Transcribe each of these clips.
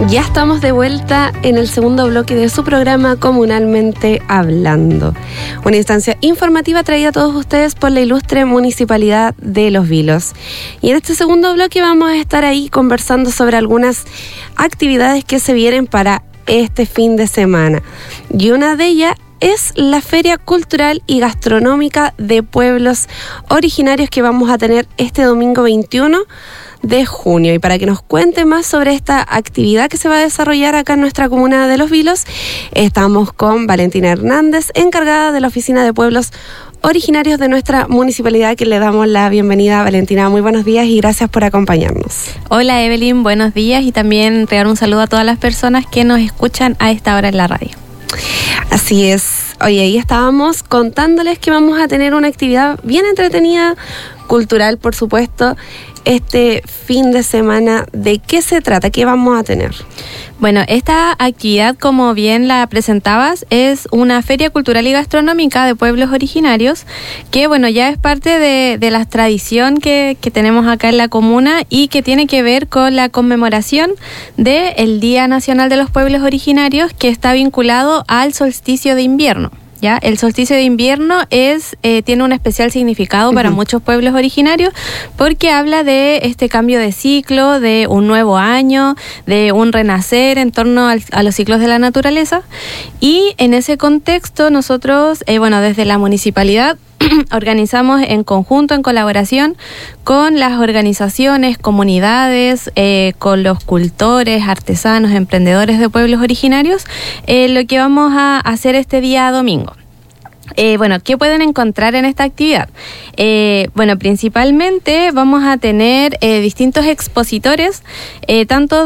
Ya estamos de vuelta en el segundo bloque de su programa Comunalmente Hablando, una instancia informativa traída a todos ustedes por la ilustre Municipalidad de Los Vilos. Y en este segundo bloque vamos a estar ahí conversando sobre algunas actividades que se vienen para este fin de semana. Y una de ellas es la Feria Cultural y Gastronómica de Pueblos Originarios que vamos a tener este domingo 21 de junio. Y para que nos cuente más sobre esta actividad que se va a desarrollar acá en nuestra comuna de Los Vilos, estamos con Valentina Hernández, encargada de la Oficina de Pueblos Originarios de nuestra municipalidad, que le damos la bienvenida. Valentina, muy buenos días y gracias por acompañarnos. Hola Evelyn, buenos días, y también entregar un saludo a todas las personas que nos escuchan a esta hora en la radio. Así es. Oye, ahí estábamos contándoles que vamos a tener una actividad bien entretenida, cultural, por supuesto, este fin de semana. ¿De qué se trata? ¿Qué vamos a tener? Bueno, esta actividad, como bien la presentabas, es una feria cultural y gastronómica de pueblos originarios que, bueno, ya es parte de la tradición que tenemos acá en la comuna y que tiene que ver con la conmemoración del Día Nacional de los Pueblos Originarios, que está vinculado al solsticio de invierno. ¿Ya? El solsticio de invierno tiene un especial significado para muchos pueblos originarios porque habla de este cambio de ciclo, de un nuevo año, de un renacer en torno a los ciclos de la naturaleza. Y en ese contexto nosotros, desde la municipalidad, organizamos en conjunto, en colaboración con las organizaciones, comunidades, con los cultores, artesanos, emprendedores de pueblos originarios, lo que vamos a hacer este día domingo. ¿Qué pueden encontrar en esta actividad? Principalmente vamos a tener distintos expositores, tanto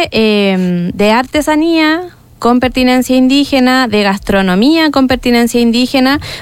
de artesanía con pertinencia indígena, de gastronomía con pertinencia indígena.